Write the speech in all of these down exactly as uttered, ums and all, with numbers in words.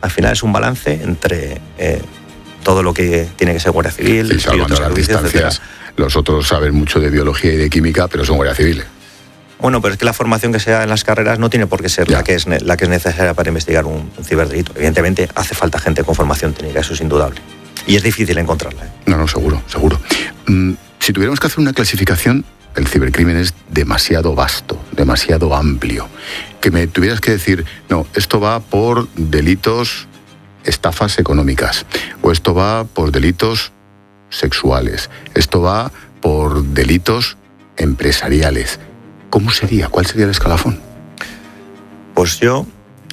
al final es un balance entre eh, todo lo que tiene que ser Guardia Civil, sí, salvando las distancias. Los otros saben mucho de biología y de química, pero son guardias civiles. Bueno, pero es que la formación que se da en las carreras no tiene por qué ser la que, es, la que es necesaria para investigar un, un ciberdelito. Evidentemente hace falta gente con formación técnica, eso es indudable. Y es difícil encontrarla. ¿eh? No, no, seguro, seguro. Mm, si tuviéramos que hacer una clasificación, el cibercrimen es demasiado vasto, demasiado amplio. Que me tuvieras que decir, no, esto va por delitos, estafas económicas, o esto va por delitos sexuales, esto va por delitos empresariales. ¿Cómo sería? ¿Cuál sería el escalafón? Pues yo,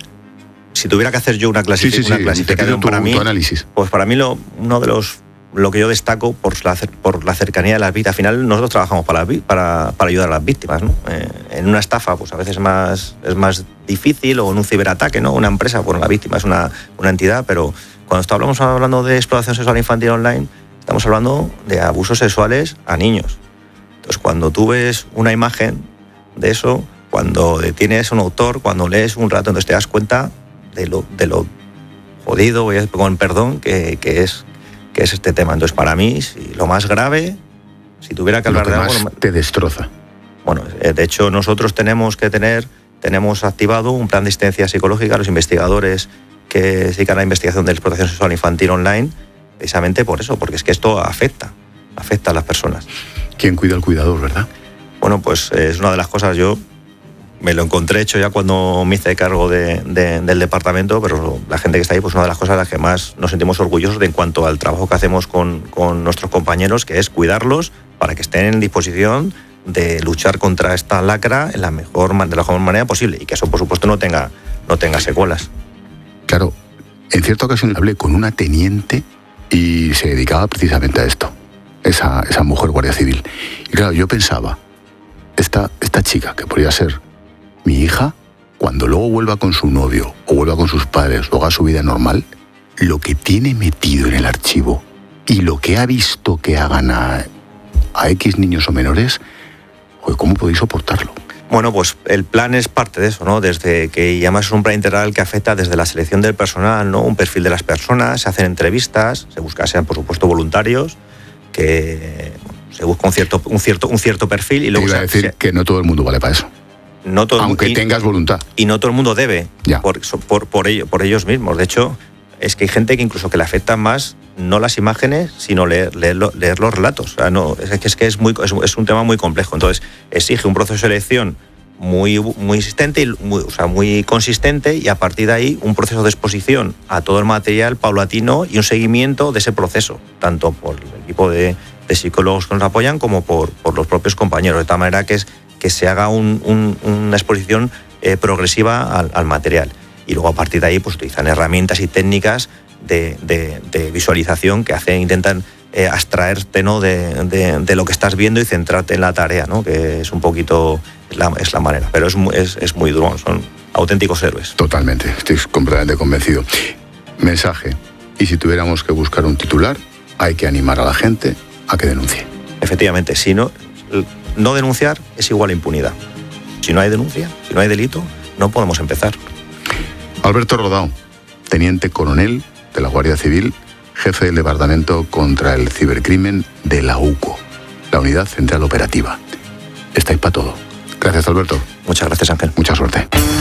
si tuviera que hacer yo una, clasific- sí, sí, sí. una clasificación tu, para mí, tu análisis. Pues para mí lo, uno de los lo que yo destaco por la, por la cercanía de las víctimas. Al final nosotros trabajamos para, para, para ayudar a las víctimas, ¿no? Eh, en una estafa, pues a veces es más, es más difícil, o en un ciberataque, ¿no? Una empresa, bueno, la víctima es una, una entidad, pero cuando estamos hablando de explotación sexual infantil online, estamos hablando de abusos sexuales a niños. Entonces, cuando tú ves una imagen de eso, cuando detienes a un autor, cuando lees un rato, entonces te das cuenta de lo, de lo jodido, voy a decir con perdón, que, que es que es este tema. Entonces, para mí, si lo más grave, si tuviera que hablar lo que de más algo... te destroza. Bueno, de hecho, nosotros tenemos que tener, tenemos activado un plan de asistencia psicológica a los investigadores que se dedican a la investigación de la explotación sexual infantil online, precisamente por eso, porque es que esto afecta, afecta a las personas. ¿Quién cuida al cuidador, verdad? Bueno, pues es una de las cosas, yo me lo encontré hecho ya cuando me hice cargo de, de, del departamento, pero la gente que está ahí, pues una de las cosas de las que más nos sentimos orgullosos de en cuanto al trabajo que hacemos con, con nuestros compañeros, que es cuidarlos para que estén en disposición de luchar contra esta lacra en la mejor, de la mejor manera posible, y que eso, por supuesto, no tenga, no tenga secuelas. Claro, en cierta ocasión hablé con una teniente y se dedicaba precisamente a esto, esa, esa mujer guardia civil. Y claro, yo pensaba, esta, esta chica, que podría ser mi hija, cuando luego vuelva con su novio o vuelva con sus padres o haga su vida normal, lo que tiene metido en el archivo y lo que ha visto que hagan a, a X niños o menores, joder, ¿cómo podéis soportarlo? Bueno, pues el plan es parte de eso, ¿no? Desde que, y además es un plan integral que afecta desde la selección del personal, ¿no? Un perfil de las personas, se hacen entrevistas, se busca, sean por supuesto voluntarios, que se busca un cierto, un cierto, un cierto perfil y luego... Te iba a decir se, que no todo el mundo vale para eso. No todo Aunque y, tengas voluntad. Y no todo el mundo debe, ya. Por, por, por, ello, por ellos mismos. De hecho, es que hay gente que incluso que le afectan más no las imágenes, sino leer, leer, leer los relatos. O sea, no, es que es, que es, muy, es, es un tema muy complejo. Entonces, exige un proceso de selección muy, muy existente, y muy, o sea, muy consistente, y a partir de ahí un proceso de exposición a todo el material paulatino y un seguimiento de ese proceso, tanto por el equipo de, de psicólogos que nos apoyan como por, por los propios compañeros, de tal manera que, es, que se haga un, un, una exposición eh, progresiva al, al material. Y luego a partir de ahí pues utilizan herramientas y técnicas de, de, de visualización que hacen, intentan eh, abstraerte, ¿no? de, de, de lo que estás viendo y centrarte en la tarea, ¿no? Que es un poquito, es la, es la manera, pero es, es, es muy duro, son auténticos héroes. Totalmente, estoy completamente convencido. Mensaje, y si tuviéramos que buscar un titular, hay que animar a la gente a que denuncie. Efectivamente, si no, no denunciar es igual a impunidad. Si no hay denuncia, si no hay delito, no podemos empezar. Alberto Rodao, teniente coronel de la Guardia Civil, jefe del Departamento contra el Cibercrimen de la U C O, la Unidad Central Operativa. Estáis para todo. Gracias, Alberto. Muchas gracias, Ángel. Mucha suerte.